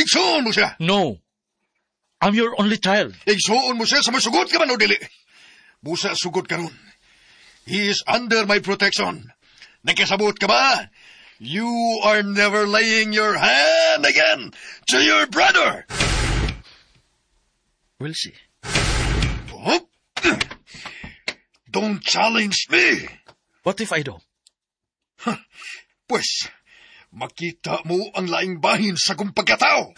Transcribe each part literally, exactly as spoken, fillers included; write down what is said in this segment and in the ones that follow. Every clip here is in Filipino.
Igsuon mo siya. No. I'm your only child. Igsuon mo siya sa masugot ka man o dili. Busa sugot ka ron. He is under my protection. Nagkasabot ka ba? You are never laying your hand again to your brother. We'll see. Oh? Don't challenge me. What if I do? Huh. Pues, makita mo ang laing bahin sa kong pagkatao.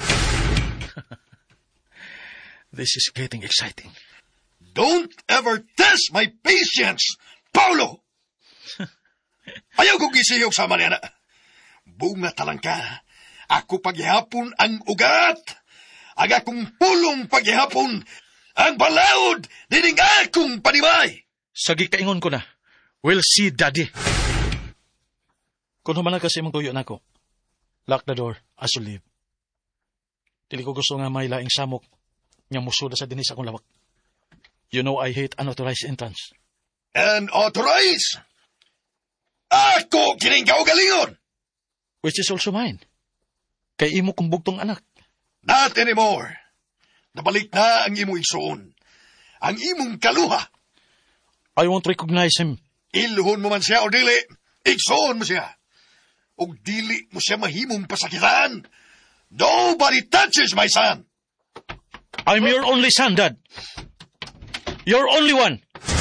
This is getting exciting. Don't ever test my patience, Paulo! Ayaw kong gisiyog sa manana. Bunga talang ka. Ako paghihapon ang ugat. Aga kong pulong paghihapon ang balaod dining akong panimay. Sagi kaingon ko na. We'll see, Daddy. Kung naman na kasi mong tuyo na ako, lock the door, as you leave. Dili ko gusto nga may laing samok niyang musuda sa dinis akong lawak. You know I hate unauthorized entrance. Unauthorized? Ako kining kaugalingon! Which is also mine. Kay imo kong bugtong anak. Not anymore. Nabalik na ang imo igsoon. Ang imong kaluha. I won't recognize him. Iluhon mo man siya o dili. Igsoon mo siya. O dili mo siya mahimong pasakitan. Nobody touches my son. I'm your only son, Dad. You're only one.